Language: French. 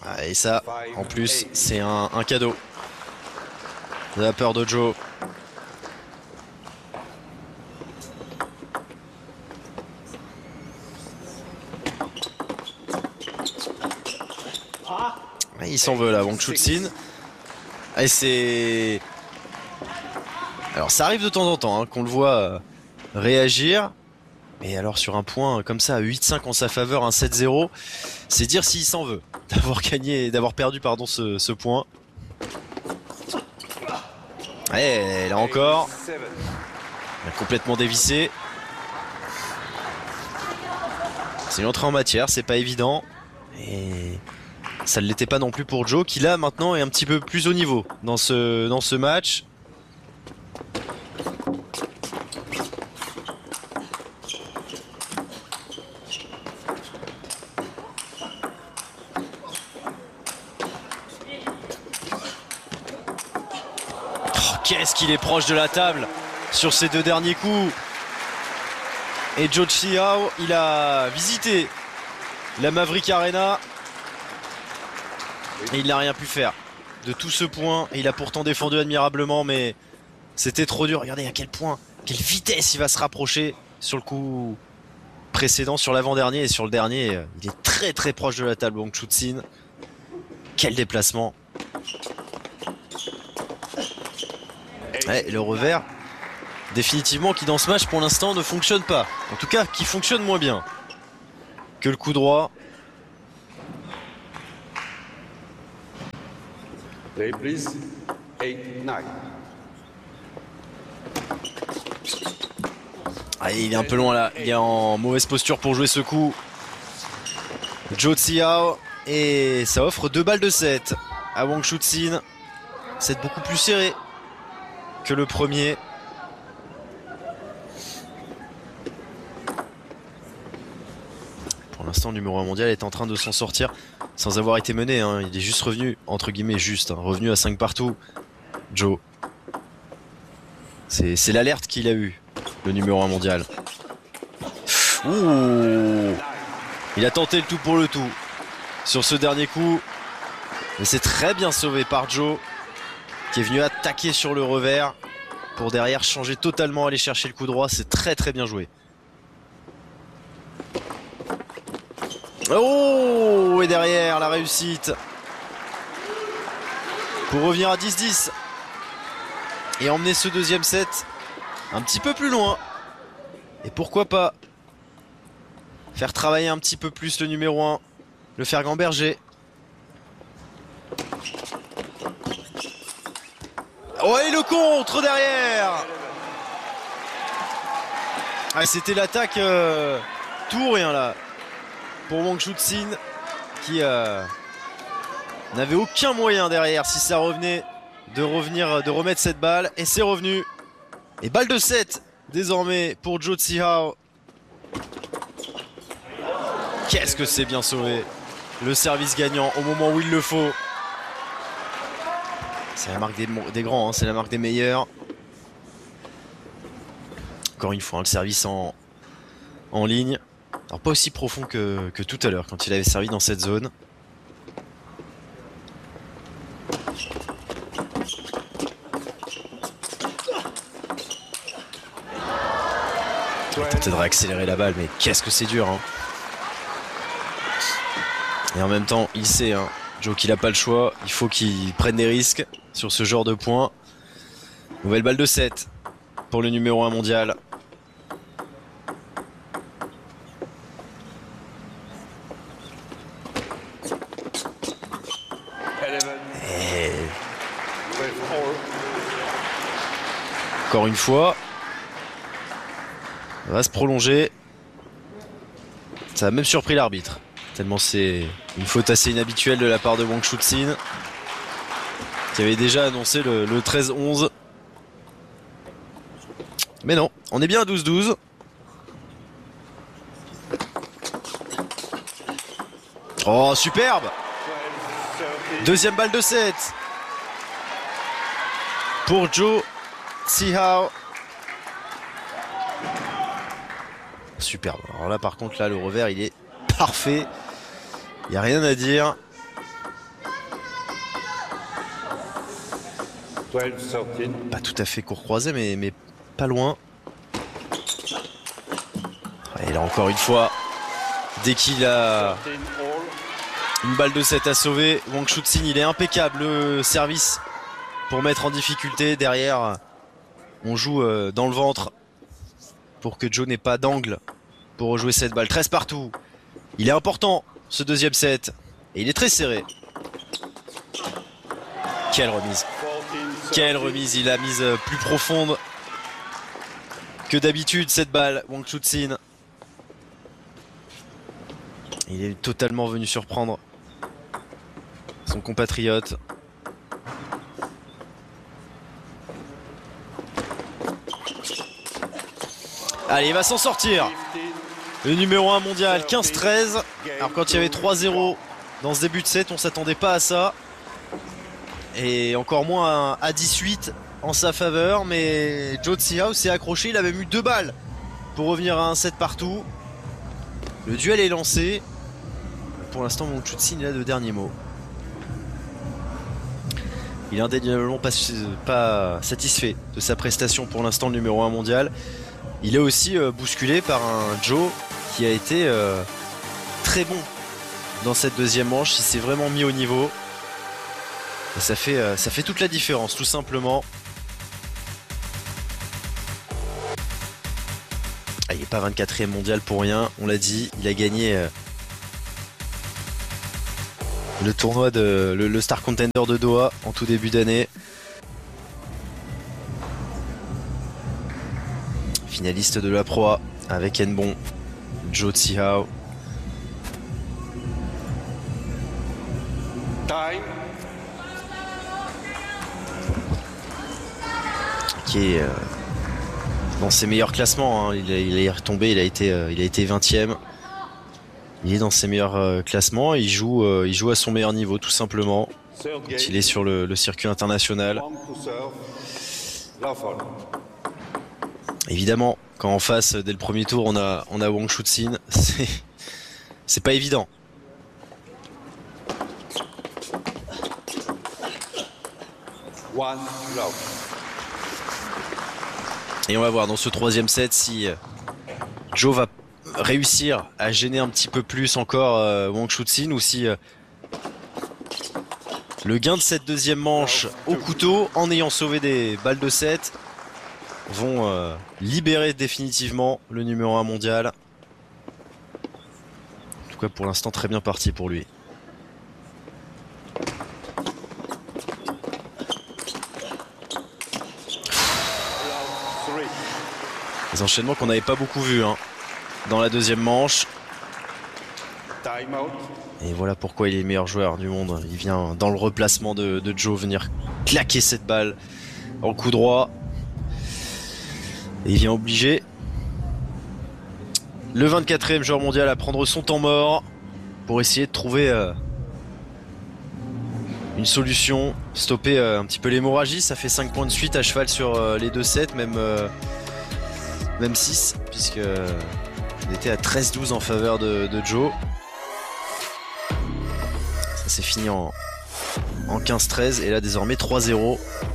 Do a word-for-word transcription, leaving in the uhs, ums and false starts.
Ah, et ça, en plus, c'est un, un cadeau de la peur de Joe. Il s'en veut là, Wang Chut-Sin. Et c'est... Alors ça arrive de temps en temps hein, qu'on le voit euh, réagir. Mais alors sur un point comme ça, huit cinq en sa faveur, un sept zéro, c'est dire s'il s'en veut d'avoir gagné, d'avoir perdu pardon ce, ce point. Et là encore, il a complètement dévissé. C'est une entrée en matière, c'est pas évident. Et ça ne l'était pas non plus pour Joe, qui là maintenant est un petit peu plus haut niveau dans ce, dans ce match. Oh, qu'est-ce qu'il est proche de la table sur ces deux derniers coups. Et Joe Tsihao, il a visité la Maverick Arena et il n'a rien pu faire de tout ce point. Et il a pourtant défendu admirablement, mais c'était trop dur. Regardez à quel point, quelle vitesse il va se rapprocher sur le coup précédent, sur l'avant-dernier et sur le dernier. Il est très très proche de la table, Wang Chut-Sin. Quel déplacement. Ouais, le revers, définitivement, qui dans ce match pour l'instant ne fonctionne pas. En tout cas, qui fonctionne moins bien que le coup droit. Play please. eight nine. Ah, il est un peu loin là, il est en mauvaise posture pour jouer ce coup. Joe Tsihao, et ça offre deux balles de sept à Wang Chut-Sin. C'est beaucoup plus serré que le premier. Pour l'instant, le numéro un mondial est en train de s'en sortir sans avoir été mené. Hein. Il est juste revenu, entre guillemets juste, hein, revenu à cinq partout. Joe. C'est l'alerte qu'il a eu, le numéro un mondial. Ouh, il a tenté le tout pour le tout sur ce dernier coup. Mais c'est très bien sauvé par Joe, qui est venu attaquer sur le revers pour derrière changer totalement, aller chercher le coup droit. C'est très très bien joué. Oh, et derrière la réussite pour revenir à dix dix et emmener ce deuxième set un petit peu plus loin. Et pourquoi pas faire travailler un petit peu plus le numéro un, le Fergamberger. Oh, et le contre derrière. Ah, c'était l'attaque euh, tout ou rien là pour Wang Chut-Sin, qui euh, n'avait aucun moyen derrière si ça revenait de revenir, de remettre cette balle. Et c'est revenu. Et balle de sept désormais pour Joe Tsihao. Qu'est-ce que c'est bien sauvé. Le service gagnant au moment où il le faut. C'est la marque des, des grands, hein, c'est la marque des meilleurs. Encore une fois, hein, le service en, en ligne. Alors pas aussi profond que, que tout à l'heure quand il avait servi dans cette zone. Il va tenter de réaccélérer la balle, mais qu'est-ce que c'est dur hein. Et en même temps, il sait, hein, Joe, qu'il n'a pas le choix. Il faut qu'il prenne des risques sur ce genre de points. Nouvelle balle de sept pour le numéro un mondial. Et... encore une fois, ça va se prolonger. Ça a même surpris l'arbitre, tellement c'est une faute assez inhabituelle de la part de Wang Chut-Sin, qui avait déjà annoncé le, le treize onze. Mais non, on est bien à douze douze. Oh, superbe. Deuxième balle de sept pour Joe Tsihao. Superbe. Alors là par contre là le revers il est parfait. Il n'y a rien à dire. twelve thirteen. Pas tout à fait court croisé, mais, mais pas loin. Et là encore une fois, dès qu'il a une balle de sept à sauver, Wang Chut-Sin, il est impeccable, le service pour mettre en difficulté. Derrière, on joue dans le ventre pour que Joe n'ait pas d'angle pour rejouer cette balle. treize partout. Il est important ce deuxième set et il est très serré. Quelle remise. Quelle remise, il a mise plus profonde que d'habitude cette balle, Wang Chut-Sin. Il est totalement venu surprendre son compatriote. Allez, il va s'en sortir. Le numéro un mondial, quinze treize. Alors quand il y avait trois zéro dans ce début de set, on s'attendait pas à ça. Et encore moins à dix-huit en sa faveur. Mais Joe Tsihao s'est accroché, il avait mis deux balles pour revenir à un set partout. Le duel est lancé. Pour l'instant, Wang Chut-Sin il a le dernier mot. Il est indéniablement pas, pas satisfait de sa prestation pour l'instant, le numéro un mondial. Il est aussi euh, bousculé par un Joe qui a été euh, très bon dans cette deuxième manche. Il s'est vraiment mis au niveau. Et ça fait, euh, ça fait toute la différence, tout simplement. Ah, il n'est pas vingt-quatrième mondial pour rien, on l'a dit. Il a gagné euh, le tournoi de le, le Star Contender de Doha en tout début d'année. Finaliste de la Pro A avec Nbon, Joe Tsihao. Time. Qui est euh, dans ses meilleurs classements, hein. il, il est retombé, il a été, euh, il a été vingtième. Il est dans ses meilleurs euh, classements, il joue, euh, il joue à son meilleur niveau tout simplement. Quand il est sur le, le circuit international. Évidemment, quand en face, dès le premier tour, on a, on a Wang Chut-Sin, c'est, c'est pas évident. One love. Et on va voir dans ce troisième set si Joe va réussir à gêner un petit peu plus encore euh, Wang Chut-Sin ou si euh, le gain de cette deuxième manche au couteau, en ayant sauvé des balles de set, vont euh, libérer définitivement le numéro un mondial. En tout cas pour l'instant très bien parti pour lui. Des enchaînements qu'on n'avait pas beaucoup vus hein, dans la deuxième manche. Et voilà pourquoi il est le meilleur joueur du monde. Il vient dans le replacement de, de Joe venir claquer cette balle en coup droit. Et il vient obliger le vingt-quatrième joueur mondial à prendre son temps mort pour essayer de trouver euh, une solution, stopper euh, un petit peu l'hémorragie. Ça fait cinq points de suite à cheval sur euh, les deux sets, même, euh, même six, puisque euh, on était à treize douze en faveur de, de Joe. Ça s'est fini en, en quinze treize et là désormais trois zéro